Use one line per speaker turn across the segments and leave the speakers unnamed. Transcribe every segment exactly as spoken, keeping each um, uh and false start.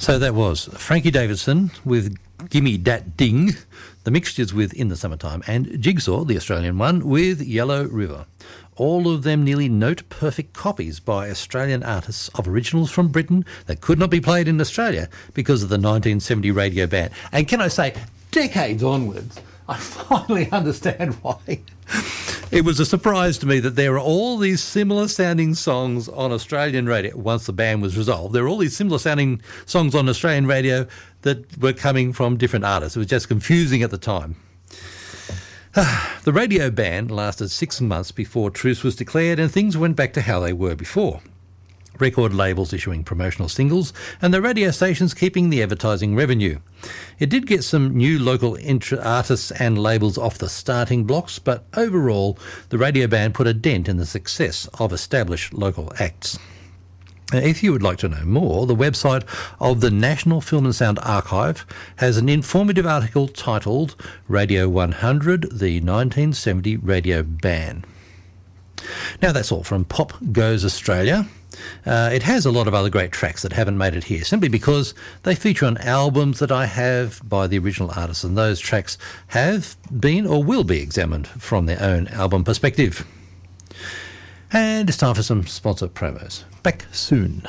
So that was Frankie Davidson with Gimme Dat Ding, the Mixtures with In the Summertime, and Jigsaw, the Australian one, with Yellow River. All of them nearly note-perfect copies by Australian artists of originals from Britain that could not be played in Australia because of the nineteen seventy radio ban. And can I say, decades onwards, I finally understand why. It was a surprise to me that there are all these similar-sounding songs on Australian radio. Once the ban was resolved, there were all these similar-sounding songs on Australian radio that were coming from different artists. It was just confusing at the time. The radio ban lasted six months before truce was declared, and things went back to how they were before. Record labels issuing promotional singles and the radio stations keeping the advertising revenue. It did get some new local intra- artists and labels off the starting blocks, but overall the radio ban put a dent in the success of established local acts. Now, if you would like to know more, the website of the National Film and Sound Archive has an informative article titled Radio one hundred, the nineteen seventy Radio Ban. Now that's all from Pop Goes Australia. Uh, it has a lot of other great tracks that haven't made it here, simply because they feature on albums that I have by the original artists, and those tracks have been or will be examined from their own album perspective. And it's time for some sponsor promos. Back soon.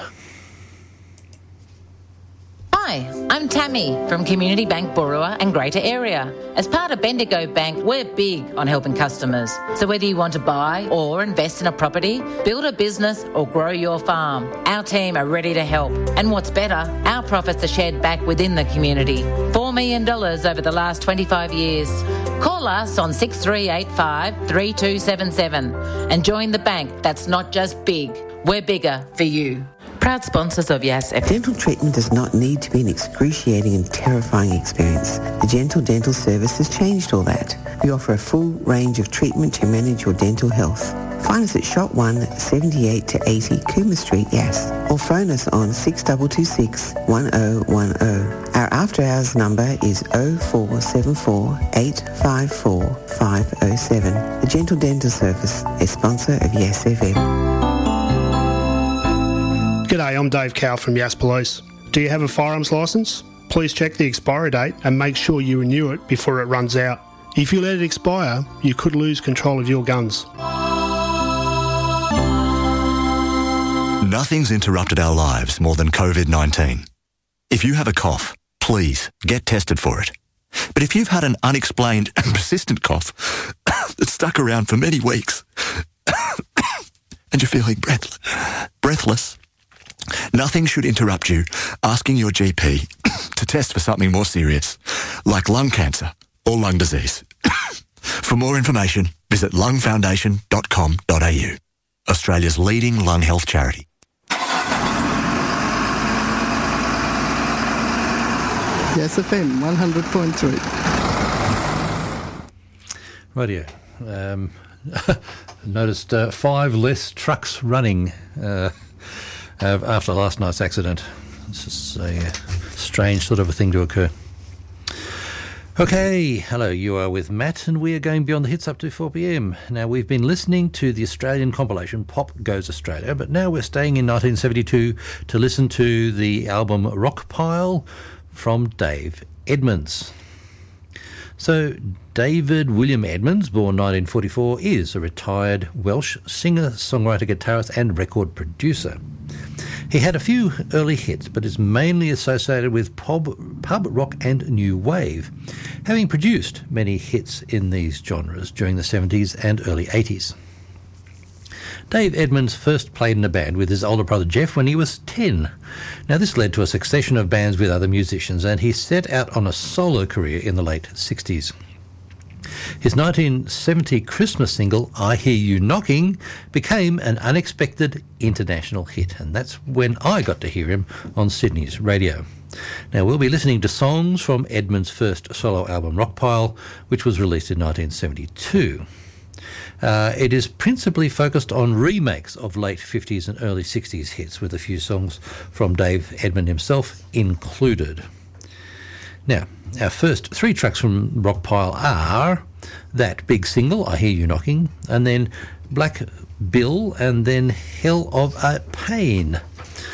Hi, I'm Tammy from Community Bank Burua and Greater Area. As part of Bendigo Bank, we're big on helping customers. So whether you want to buy or invest in a property, build a business or grow your farm, our team are ready to help. And what's better, our profits are shared back within the community. four million dollars over the last twenty-five years. Call us on six three eight five, three two seven seven and join the bank that's not just big, we're bigger for you. Proud sponsors of Yes F M.
Dental treatment does not need to be an excruciating and terrifying experience. The Gentle Dental Service has changed all that. We offer a full range of treatment to manage your dental health. Find us at Shop one, seventy-eight to eighty Cooma Street, Yass, or phone us on six two two six, one oh one oh. Our after-hours number is oh four seven four, eight five four, five oh seven. The Gentle Dental Service, a sponsor of Yes F M.
G'day, I'm Dave Cowell from Yass Police. Do you have a firearms licence? Please check the expiry date and make sure you renew it before it runs out. If you let it expire, you could lose control of your guns.
Nothing's interrupted our lives more than covid nineteen. If you have a cough, please get tested for it. But if you've had an unexplained and persistent cough that's stuck around for many weeks and you're feeling breath- breathless, nothing should interrupt you asking your G P to test for something more serious, like lung cancer or lung disease. For more information, visit lung foundation dot com dot a u, Australia's leading lung health charity.
Yes F M, one hundred point three.
Radio. Um, noticed uh, five less trucks running uh, after last night's accident. It's just a strange sort of a thing to occur. Okay, hello, you are with Matt, and we are going beyond the hits up to four p.m. Now, we've been listening to the Australian compilation Pop Goes Australia, but now we're staying in nineteen seventy-two to listen to the album Rock Pile from Dave Edmunds. So, David William Edmunds, born nineteen forty-four, is a retired Welsh singer, songwriter, guitarist and record producer. He had a few early hits, but is mainly associated with pub, pub rock and new wave, having produced many hits in these genres during the seventies and early eighties. Dave Edmunds first played in a band with his older brother Jeff when he was ten. Now, this led to a succession of bands with other musicians, and he set out on a solo career in the late sixties. His nineteen seventy Christmas single, I Hear You Knocking, became an unexpected international hit, and that's when I got to hear him on Sydney's radio. Now, we'll be listening to songs from Edmunds' first solo album, Rockpile, which was released in nineteen seventy-two. Uh, it is principally focused on remakes of late fifties and early sixties hits, with a few songs from Dave Edmunds himself included. Now, our first three tracks from Rockpile are that big single, I Hear You Knocking, and then Black Bill, and then Hell of a Pain.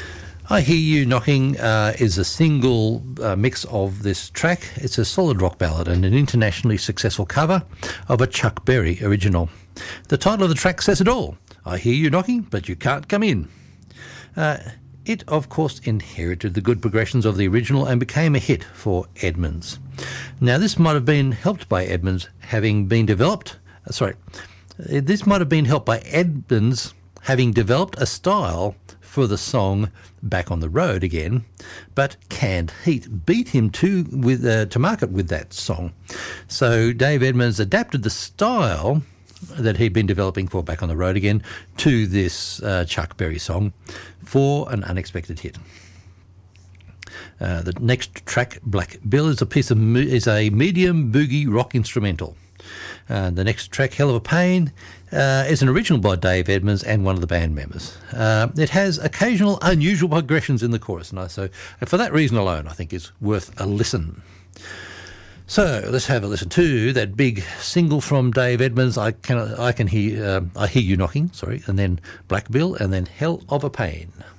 I Hear You Knocking uh, is a single uh, mix of this track. It's a solid rock ballad and an internationally successful cover of a Chuck Berry original. The title of the track says it all. I hear you knocking, but you can't come in. Uh, it, of course, inherited the good progressions of the original and became a hit for Edmonds. Now, this might have been helped by Edmonds having been developed... Uh, sorry. This might have been helped by Edmonds having developed a style for the song Back on the Road Again, but Canned Heat beat him to with uh, to market with that song. So Dave Edmonds adapted the style that he'd been developing for Back on the Road Again to this uh, Chuck Berry song for an unexpected hit. Uh, the next track, Black Bill, is a piece of is a medium boogie rock instrumental. Uh, the next track, Hell of a Pain, uh, is an original by Dave Edmonds and one of the band members. Uh, it has occasional unusual progressions in the chorus, and I, so and for that reason alone, I think it's worth a listen. So let's have a listen to that big single from Dave Edmonds. I can I can hear uh, I hear you knocking, sorry, and then Black Bill, and then Hell of a Pain.